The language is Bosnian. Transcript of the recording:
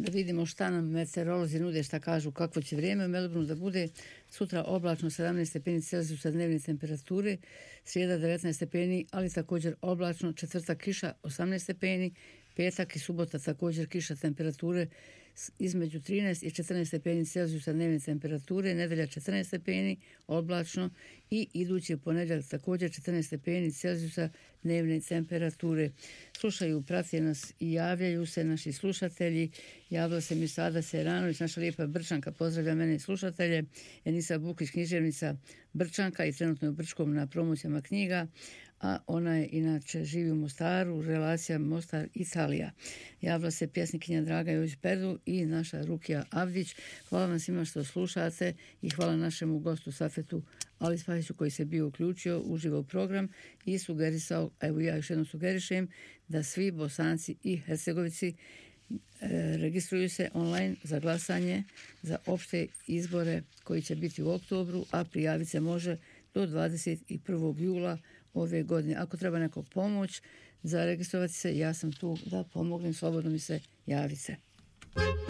Da vidimo šta nam meteorolozi nude, šta kažu, kakvo će vrijeme u Melbourneu da bude. Sutra oblačno 17 stepeni Celzijusa dnevne temperature, srijeda 19 stepeni, ali također oblačno, četvrtak kiša 18 stepeni, petak i subota također kiša, temperature između 13 i 14 stepeni Celzijusa dnevne temperature, nedelja 14 stepeni, oblačno i idući ponedjeljak također 14 stepeni Celzijusa dnevne temperature. Slušaju, prate nas i javljaju se naši slušatelji. Javila se mi Sada Seranović, naša lijepa Brčanka, pozdravlja mene i slušatelje. Enisa Bukić, književnica Brčanka i trenutno je u Brčkom na promocijama knjiga, a ona je inače živi u Mostaru, relacija Mostar Italija. Javila se pjesnikinja Draga Jović Perdu i naša Rukija Avdić. Hvala vam svima što slušate i hvala našemu gostu Safetu Ali Spahiću koji se bio uključio uživo u program i sugerisao, evo ja još jednom sugerišem, da svi Bosanci i Hercegovici registruju se online za glasanje za opšte izbore koji će biti u oktobru, a prijaviti se može do 21. jula ove godine. Ako treba neko pomoć za registrovati se, ja sam tu da pomognem, slobodno mi se javite.